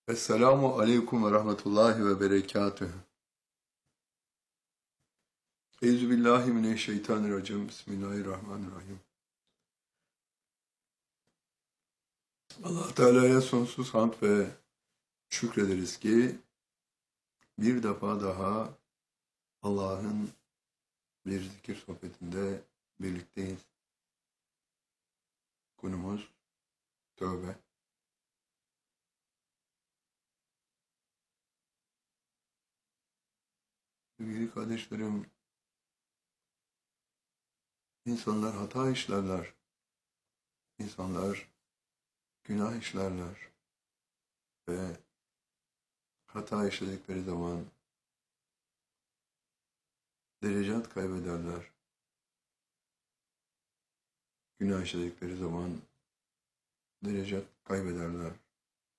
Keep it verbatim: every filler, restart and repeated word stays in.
Esselamu aleyküm ve rahmetullahi ve berekatühü. Euzubillahimineşşeytanirracim. Bismillahirrahmanirrahim. Allah Teala'ya sonsuz hamd ve şükrederiz ki bir defa daha Allah'ın bir zikir sohbetinde birlikteyiz. Konumuz tövbe. Sevgili kardeşlerim, insanlar hata işlerler, insanlar günah işlerler ve hata işledikleri zaman derecat kaybederler. Günah işledikleri zaman derecat kaybederler.